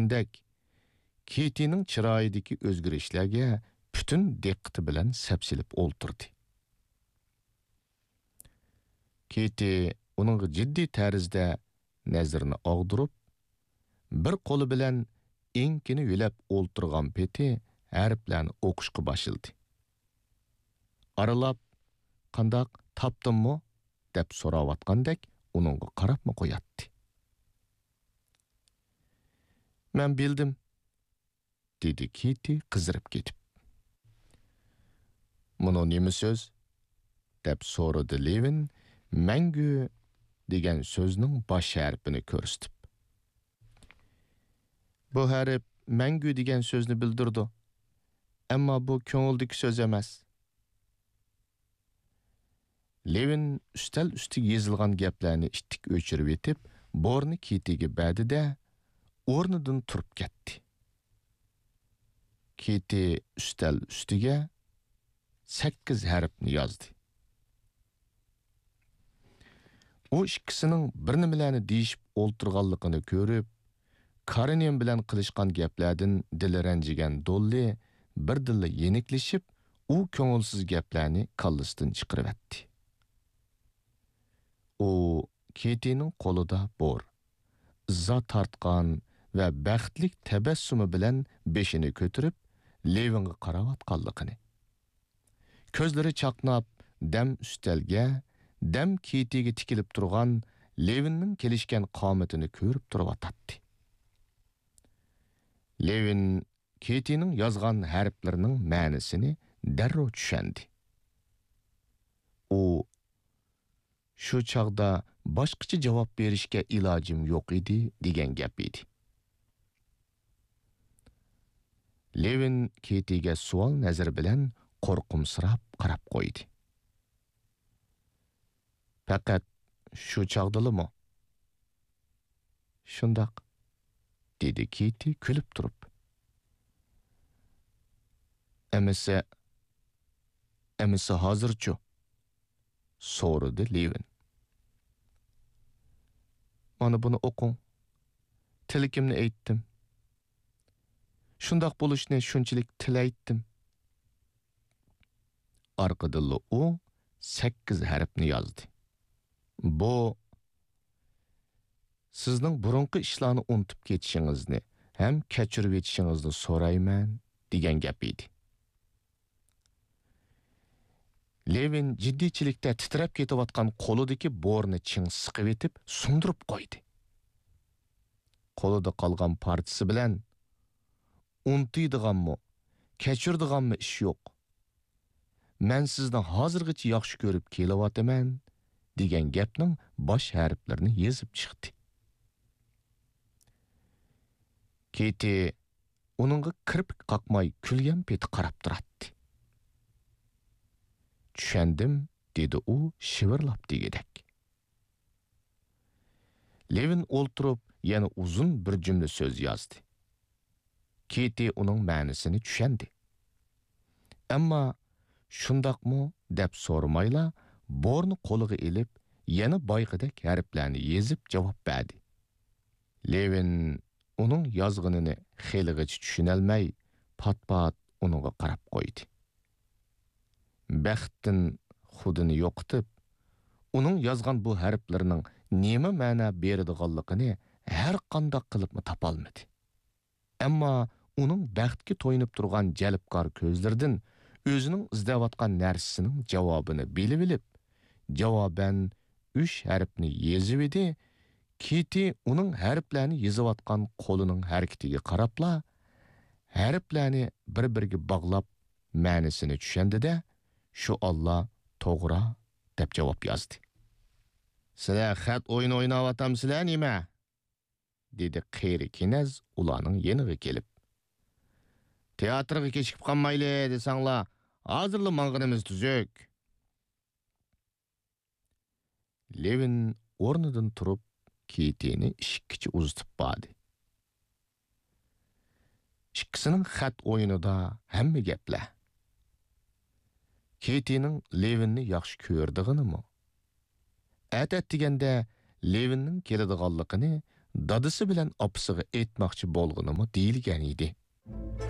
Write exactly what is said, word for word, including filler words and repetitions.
turgandek, Kitining chiroyidagi o'zgarishlarga butun diqqati bilan sapsilib o'ltirdi. Kiti uning jiddiy tarzda nazarini og'dirib, bir qo'li bilan enkini yo'lab o'ltirgan peti harflarni o'qishga boshladi. Aralab, qandaq topdimmi deb so'rayotgandek uningga qarabmi qo'yatdi. Men bildim, dedi Kiti qizirib ketib. Bunu nima so'z? deb so'radi Levin, mangu degan so'zning bosh harfini ko'rsatib. Bu harf mangu degan so'zni bildirdi. Ammo bu ko'ngildagi so'z emas. Levin ustal ustiga yozilgan gaplarni ittik o'chirib etib, borni Kitiga berdida o'rnidan turib ketdi. Kiti ustal ustiga sakkiz harfni yozdi. O ikkisining bir nimalarni deyishib o'ltirganligini ko'rib, Karenin bilan qilishgan gaplardan dili ranjigan Dolly birdilla yeniklashib, u ko'ngilsiz gaplarni kallasidan chiqaribdi. U Kitining qo'lida bor, izza tortgan va baxtlik tabassumi bilan beshini ko'tarib, Levinga qarayotganligini. Ko'zlari chaqnab, dam ustalga, dam Kitiga tikilib turgan Levinning kelishgan qomatini ko'rib turib Levin Kitining yozgan harflarining ma'nosini darrov tushundi. U shu chaqda boshqacha javob berishga ilojim yo'q edi degan gap edi. Levin Kitiga savol nazar bilan qo'rqimsirab qarab qo'ydi. Faqat shu chaqdalimi? Shundoq, dedi Kiti kulib turib. Emisi, emisi hozirchu, so'radi Levin. Mana buni o'qing. Tilakimni aytdim. Shundoq bo'lishni shunchalik tilaydim. Orqadan u sakkiz harfni yozdi. Bu sizning burunqi ishlarni unutib ketishingizni ham kechirib etishingizni so'rayman degan gap edi. Levin jiddiychilikda titrab ketayotgan qo'lidagi borni ching siqib etib, sundirib qo'ydi. Qo'lida qolgan partisi bilan unutadiganmi, kechiradiganmi ish yo'q. Men sizni hozirgacha yaxshi ko'rib kelyapman degan gapning bosh harflarini yozib chiqdi. Kiti uningga kirpik qaqmay kulgan peti qarab turadi. Tushundim, dedi u shivirlab degidek. Levin o'ltirib yana uzun bir jumla so'z yozdi. Kiti uning ma'nosini tushundi. Ammo shundaqmi deb so'ramayla, borni qo'liga elib, yana boyqidek harflarni yezib javob berdi. Levin uning yozganini xeligacha tushunolmay, pat-pat uningga qarab qo'ydi. Baxtdan xudini yo'qitib, uning yozgan bu harflarining nima ma'no beradiganligini har qanday qilib topolmadi. Ammo uning baxtga to'yinib turgan jalbkor ko'zlaridan o'zining izlayotgan narsasining javobini bilib-bilib, javoban uch harfni yezib edi. Kiti uning harflarni yozayotgan qo'lining harakatiga qarabla, harflarni bir-biriga bog'lab ma'nosini tushundi-da, shu Allah to'g'ri deb javob yozdi. Sizlar xat o'yin o'ynayapsizlar nima? dedi qeyri kinaz ularning yeniga kelib. Teatrga kechikib qolmayli desanglar, hozirla mang'inimiz tuzuk. Levin o'rnidan turib Kitini ishkicha uzitib bordi. Ikkisining xat o'yinida hamma gaplar. Kitining Levinni yaxshi ko'rdig'inimi? Atat deganda Levinning keladiganligini dadisi bilan opasiga aytmoqchi bo'lganimi deyilgan edi.